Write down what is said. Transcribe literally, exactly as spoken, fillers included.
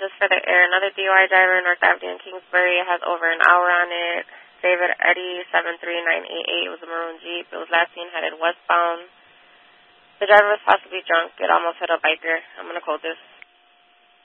just for the air. Another D U I driver, North Avenue in Kingsbury, has over an hour on it. David Eddy, seven three nine eight eight. It was a maroon Jeep. It was last seen headed westbound. The driver was possibly drunk. It almost hit a biker. I'm going to code this.